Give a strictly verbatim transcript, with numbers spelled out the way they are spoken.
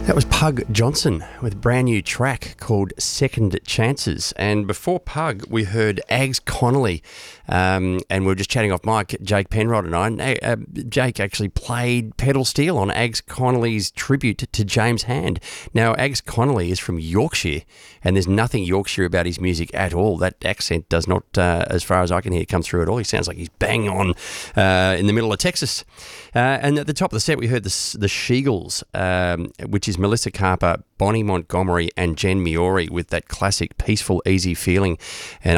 That was Pug Johnson with a brand new track called Second Chances. And before Pug, we heard Ags Connolly. Um, and we were just chatting off mic, Jake Penrod and I. Uh, Jake actually played pedal steel on Ags Connolly's tribute to James Hand. Now, Ags Connolly is from Yorkshire, and there's nothing Yorkshire about his music at all. That accent does not, uh, as far as I can hear, come through at all. He sounds like he's bang on uh, in the middle of Texas. Uh, and at the top of the set, we heard the, the Sheagles, um, which is Melissa Carper, Bonnie Montgomery, and Jen Miori with that classic Peaceful, Easy Feeling. And